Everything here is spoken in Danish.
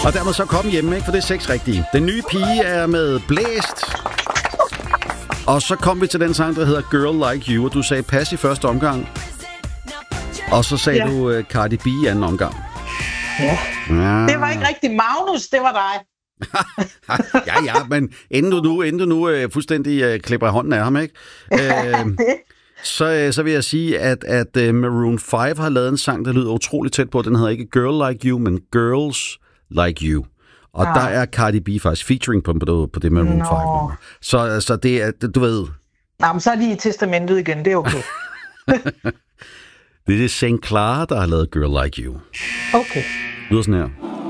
Og dermed så kom hjemme, ikke? For det er 6 rigtige. Den nye pige er med Blæst. Og så kom vi til den sang, der hedder Girl Like You, og du sagde pas i første omgang. Og så sagde du Cardi B i anden omgang. Ja. Det var ikke rigtig Magnus, det var dig. ja, men inden du nu fuldstændig klipper hånden af ham, ikke? Så vil jeg sige, at Maroon 5 har lavet en sang, der lyder utroligt tæt på. Den hedder ikke Girl Like You, men Girls Like You. Og der er Cardi B faktisk featuring på det Maroon 5 nummer. Så det er, du ved... Nå, men så er de i testamentet igen, det er okay. Det er St. Clara, der har lavet Girl Like You. Okay. Det lyder sådan her.